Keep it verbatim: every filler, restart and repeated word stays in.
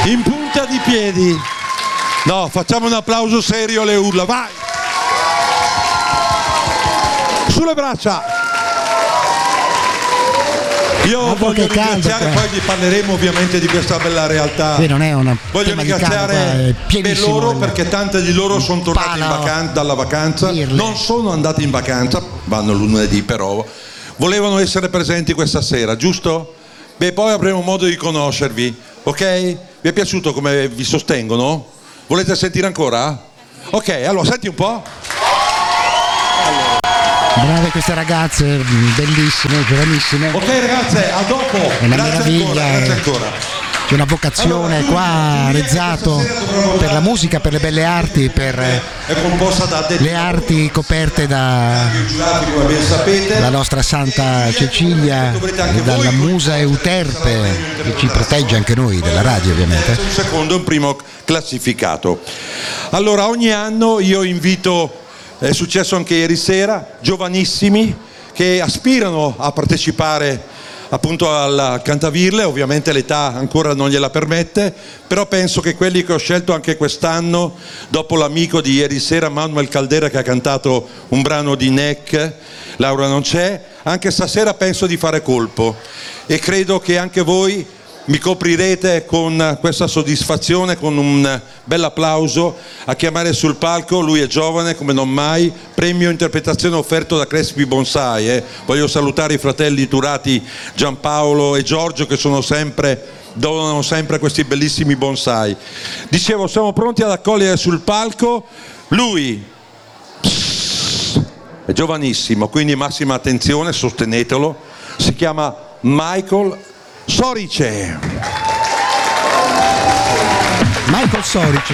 In punta di piedi. No, facciamo un applauso serio alle urla, vai! Sulle braccia! Io Ah, voglio che caldo, ringraziare, qua. poi vi parleremo ovviamente di questa bella realtà. Qui non è una Voglio tema di caldo, qua, è ringraziare per pienissimo loro il- perché tante di loro sono tornate in palo. vacanza, dalla vacanza, Dirle. non sono andati in vacanza, vanno lunedì però, volevano essere presenti questa sera, giusto? Beh, poi avremo modo di conoscervi, ok? Vi è piaciuto come vi sostengono? Volete sentire ancora? Ok, allora senti un po'. Brave queste ragazze, bellissime, giovanissime. Ok ragazze, a dopo. È una Grazie meraviglia, ancora, eh. grazie ancora. C'è una vocazione Allora, qua Giulia, Rezzato questa sera dovremo per la dare- musica, per le belle arti, per eh, È composta da addetti le arti coperte da, ai giurati, come ben sapete. la nostra Santa Cecilia, e dalla Musa Euterpe, che ci protegge anche noi, della radio ovviamente. Un secondo, un primo classificato. Allora, ogni anno io invito, è successo anche ieri sera, giovanissimi che aspirano a partecipare appunto al Cantavirle, ovviamente l'età ancora non gliela permette, però penso che quelli che ho scelto anche quest'anno, dopo l'amico di ieri sera Manuel Caldera che ha cantato un brano di Neck, Laura non c'è, anche stasera penso di fare colpo e credo che anche voi mi coprirete con questa soddisfazione, con un bel applauso a chiamare sul palco, lui è giovane come non mai, premio interpretazione offerto da Crespi Bonsai, eh. Voglio salutare i fratelli Turati Giampaolo e Giorgio che sono sempre, donano sempre questi bellissimi bonsai. Dicevo, siamo pronti ad accogliere sul palco lui, è giovanissimo, quindi massima attenzione, sostenetelo, si chiama Michael Sorice. Michael Sorici.